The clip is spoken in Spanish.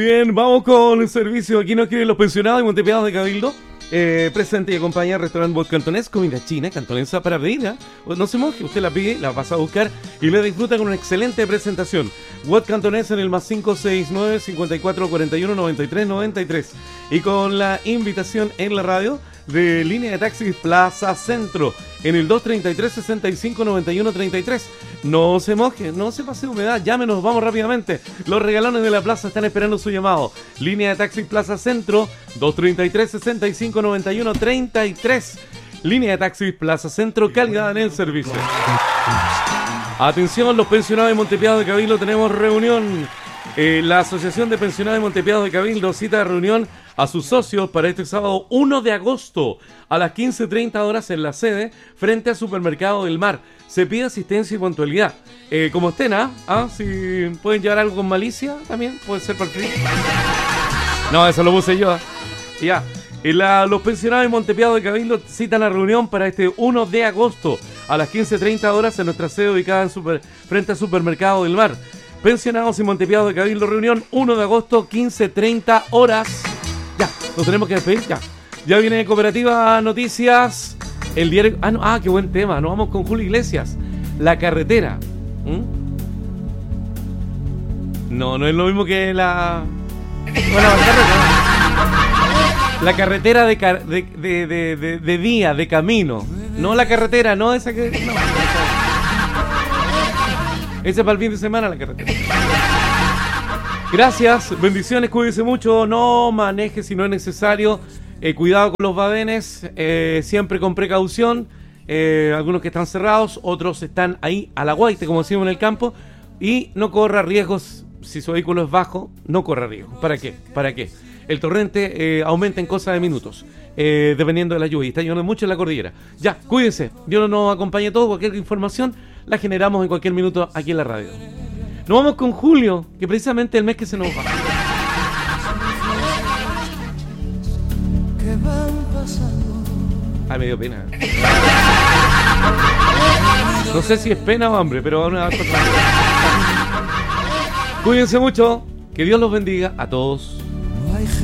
Bien, vamos con el servicio. Aquí nos quieren los pensionados y montepeados de Cabildo. Presente y acompaña al restaurante Bot Cantonés, comida china, cantonesa para pedir. No se moje, usted la pide, la pasa a buscar y la disfruta con una excelente presentación. Bot Cantonés en el más 569 54 41 93 93. Y con la invitación en la radio de línea de taxis Plaza Centro en el 233 65 91 33. No se moje, no se pase humedad, llámenos, vamos rápidamente. Los regalones de la plaza están esperando su llamado. Línea de taxis Plaza Centro 233 65 91 33. Línea de taxis Plaza Centro, calidad en el servicio. Atención, los pensionados de Montepiado de Cabildo, tenemos reunión. La Asociación de Pensionados de Montepiado de Cabildo cita de reunión a sus socios para este sábado 1 de agosto a las 15:30 horas en la sede frente al Supermercado del Mar. Se pide asistencia y puntualidad. Como estén, si pueden llevar algo con malicia también, puede ser para el frío. No, eso lo puse yo. Ya. Los pensionados de Montepiado de Cabildo citan a reunión para este 1 de agosto a las 15:30 horas en nuestra sede ubicada frente al Supermercado del Mar. Pensionados y Montepiado de Cabildo, reunión 1 de agosto, 15:30 horas. Ya, nos tenemos que despedir, ya. Ya viene Cooperativa Noticias, el diario... qué buen tema, nos vamos con Julio Iglesias. La carretera. No es lo mismo que la... Bueno, la carretera de día, de camino. No la carretera, no esa que... No. Ese es para el fin de semana la carretera. Gracias, bendiciones, cuídese mucho, no maneje si no es necesario, cuidado con los badenes, siempre con precaución, algunos que están cerrados, otros están ahí a la guaite, como decimos en el campo, y no corra riesgos, si su vehículo es bajo, no corra riesgos. ¿Para qué? El torrente aumenta en cosa de minutos, dependiendo de la lluvia, está lloviendo mucho en la cordillera. Ya, cuídense, Dios nos acompañe a todos, cualquier información la generamos en cualquier minuto aquí en la radio. Nos vamos con julio, que precisamente el mes que se nos va. Me dio pena. No sé si es pena o hambre, pero una cosa. Cuídense mucho, que Dios los bendiga a todos.